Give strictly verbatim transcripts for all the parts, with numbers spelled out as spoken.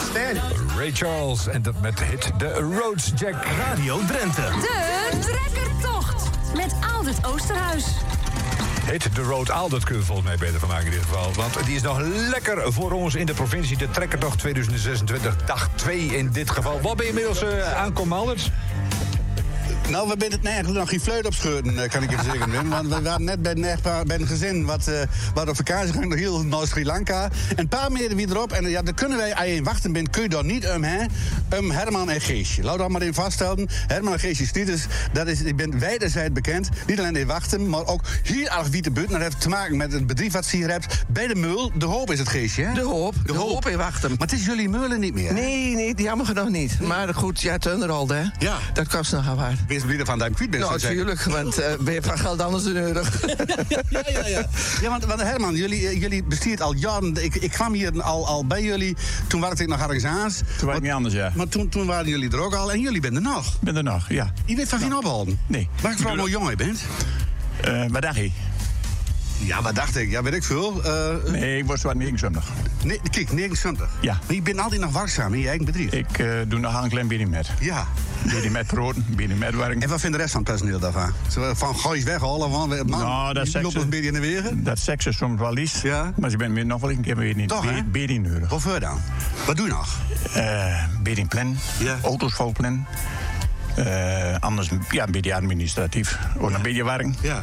Ray Charles en dat met de hit de Roads Jack. Radio Drenthe. De trekkertocht met Aldert Oosterhuis. Heet de Road Aldert, kunnen we volgens mij beter van maken in dit geval. Want die is nog lekker voor ons in de provincie. De trekkertocht tweeduizend zesentwintig, dag twee in dit geval. Wat ben je inmiddels uh, aankomen, Aldert? Nou, we zijn het nergens nog geen fluit op scheuten, kan ik even zeggen, Wim. Want we waren net bij een, echtpaar, bij een gezin wat, uh, wat op vakantie ging, nog heel naar Sri Lanka. En een paar meter weer erop. En ja, dan kunnen wij, als je in wachten bent, kun je dan niet om, hè, um Herman en Geesje. Laat dat maar even vaststellen. Herman en Geesje Stieters, dat is, ik ben wijdenzijds bekend. Niet alleen in wachten, maar ook hier erg witte buurt. Dat heeft te maken met het bedrijf wat ze hier hebt. Bij de Meul, De Hoop is het, Geesje, hè? De Hoop, De, de hoop. hoop in wachten. Maar het is jullie meulen niet meer, hè? Nee, nee, jammer genoeg niet. Maar goed, ja, het underhold, hè? Ja. Dat kost nog wat. Wees weer van duim kwijt bent. Nou, natuurlijk, want uh, ben je van geld anders dan nodig. ja, ja, ja, ja. Ja, want, want Herman, jullie, jullie bestiert al jaren. Ik, ik kwam hier al, al bij jullie. Toen was ik nog ergens aan. Toen was ik niet anders, ja. Maar toen, toen waren jullie er ook al. En jullie bent er nog. Ik ben er nog, ja. Je weet van geen ophouden? Nee. Waar ik vooral nog jong bent? Uh, wat dacht je? Ja, wat dacht ik? Ja, weet ik veel. Uh, nee, ik word zo negenenzwentig. Nee, kijk, negenenzwentig. Ja. Maar je bent altijd nog werkzaam in je eigen bedrijf. Ik uh, doe nog een klein beetje met. Ja. Beetje met brood, beetje met werk. En wat vindt de rest van het personeel daarvan? Van gooi weghalen, man, man nou, dat loopt nog een beetje in de wegen. Dat seks is soms wel lief. Ja. Maar ze bent meer nog wel een keer weer niet. Toch, hè? Beetje nodig. Waarvoor dan? Wat doe je nog? Uh, beetje plan. Ja. Auto's volplannen. Uh, anders ja, een beetje administratief. Ook ja. Een beetje werk. Ja.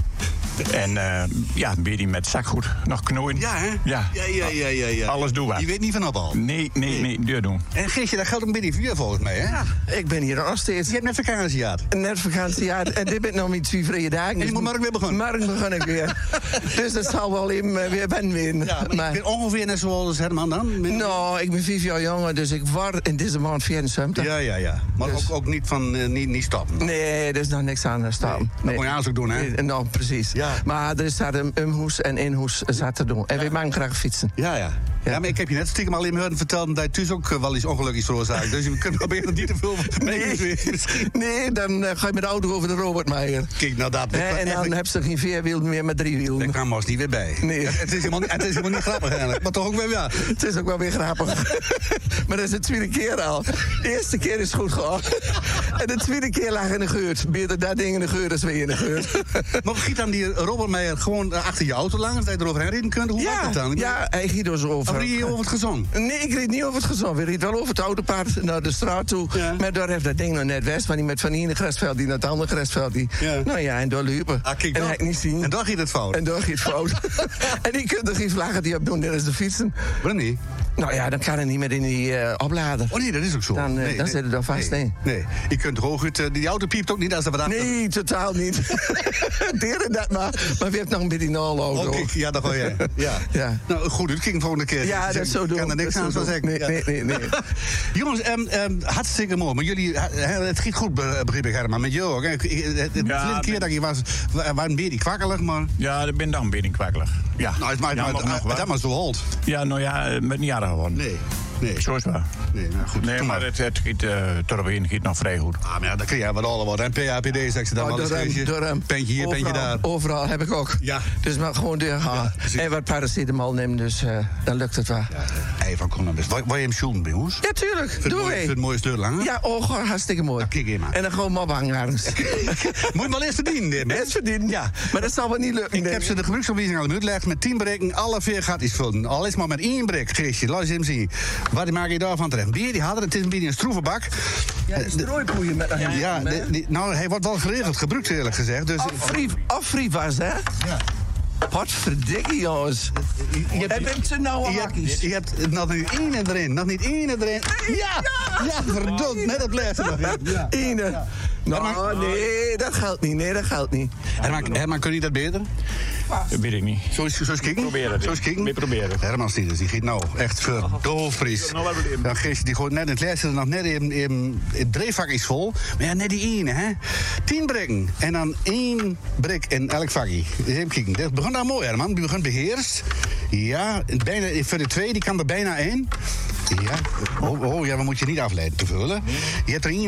En uh, ja, een beetje met zakgoed nog knoeien. Ja, hè? Ja, ja, ja, ja, ja, ja. Alles doen we. Je weet niet van op al. Nee, nee, nee, deur doen. En Geesje, dat geldt een beetje voor je volgens mij, hè? Ja, ik ben hier nog steeds. Je hebt net vakantie gehad. Net vakantie gehad. En dit ben nog niet twee vrije dagen. En je moet morgen weer beginnen. Morgen begin ik weer. Dus dat zal wel even weer ben weer. Ja, maar, maar ik ben ongeveer net zoals Herman dan? Met... Nou, ik ben vijf jaar jonger, dus ik word in deze maand vierenzwentig. Ja, ja, ja. Maar dus... ook, ook niet van uh, niet, niet stoppen? Nee, er is nog niks aan stoppen. Nee. Dat nee. moet je aanzoek doen, hè? Nee, nou, precies. Ja. Maar er staat een omhoes en inhoes zat te doen. En ja. We maken graag fietsen. Ja, ja. Ja. Ja, maar ik heb je net stiekem al in mijn verteld dat je thuis ook uh, wel eens ongelukkig veroorzaakt. Dus je kunt proberen niet te veel nee. nee, dan uh, ga je met de auto over de Robert Meijer. Kijk, nou dat... He, en dan heb ze geen vierwielen meer, maar driewielen. Daar kwam Mos niet weer bij. Nee. Het, het, is helemaal, het is helemaal niet grappig eigenlijk, maar toch ook wel ja. Het is ook wel weer grappig. Maar dat is de tweede keer al. De eerste keer is goed gehoord. En de tweede keer lag in de geurt. Beter dat ding in de geurt als weer in de geurt. Maar giet dan die Robert Meijer gewoon achter je auto langs, dat je eroverheen rijden kunt? Hoe ja, werkt dat dan? Ja, hij giet dus over. Of reed je over het gezond? Nee, ik reed niet over het gezond. We reed wel over het autopad naar de straat toe. Ja. Maar daar heeft dat ding nog net west. Maar die met van die ene grasveld die naar het andere grasveld. Die. Ja. Nou ja, en doorlopen. Ah, kijk, en hij niet zien. En daar ging het fout. En daar ging het fout. En die kunt er geen vlaggen die op doen, net als de fietsen. Waarom niet? Nou ja, dan kan hij niet meer in die uh, oplader. Oh nee, dat is ook zo. Dan, uh, nee, dan nee, zit het dan vast, nee. Nee, nee. Je kunt toch ook goed... Uh, die auto piept ook niet als er wat achter... Nee, totaal niet. Deren dat maar. Maar we hebben nog een beetje een auto. Oké, ja, dat ga je. Ja. Ja. Nou, goed, het ging volgende keer. Ja, dat is zo doen. Ik kan er niks aan zo zeggen. Nee, nee, nee, nee. Jongens, um, um, hartstikke mooi. Maar jullie, uh, het ging goed, begreep ik, Herman. Met jou ook. Hè? De ja, keer dat je was, was een beetje kwakkelig, maar... Ja, ik ben dan een beetje kwakkelig. Ja. Nou, het maakt ja, maar, maar, dat maar zo oud. Ja, nou ja, met niet jaren geworden. Nee. Nee. Zo is het wel. Nee, nou goed. Nee, maar het, het giet uh, eromheen giet nog vrij goed. Ah, maar ja, dan kun je wat alle wat. En P A P D zegt ze dan oh, wel eens. Door hem. Pentje hier, overal, pentje daar. Overal heb ik ook. Ja. Dus maar gewoon doorgaan. Ja, en wat paracetamol nemen, dus uh, dan lukt het wel. Ja. Ei van Columbus. Wil je hem schoenen bij ons? Ja, tuurlijk. Doe mee. Vind het mooie stuk lang? Ja, oh, gewoon hartstikke mooi. Ja, kijk even maar. En dan gewoon mop hangen ergens. Moet je wel eerst verdienen, Eerst verdienen, ja. Maar dat zal wel niet lukken. Ik heb ze de gebruiksaanwijzing al uitgelegd. Met tien breken, alle vier gaat iets vullen. Al is maar met één brek, Chrisje. Laat je hem zien. Wat maak je daarvan terecht? Bier, die hadden het is een beetje een stroeve bak. Ja, een strooipoeien met een hand. Ja, die, die, nou, hij wordt wel geregeld gebruikt, eerlijk gezegd. Dus... Afriwas, hè? Ja. Wat verdikkie, jongens. Je, je hebt, heb ze nou je, hebt, je hebt nog niet één erin. Nog niet één erin. Ja! Ja, ja verdomd. Net op laatste nog. Ja. Eén. Ja. Nou, Herman, nee, dat geldt niet. Nee, dat geldt niet. Herman, Herman kun je dat beter? Dat weet ik niet. Zo is, zo is kicken? Probeer het. Zo is kicken? We proberen het. Herman Stieders, die giet nou echt verdoofvries. Dan geest die gooit net in het laatste nog net in, in het dreefvak is vol. Maar ja, net die ene, hè. Tien brikken. En dan één brik in elk vakje. Even kijken. Dat begon nou mooi, Herman. Die begon beheerst. Ja, bijna, voor de twee, die kan er bijna in. Ja. Oh, oh ja, maar moet je niet afleiden te vullen. Je hebt er één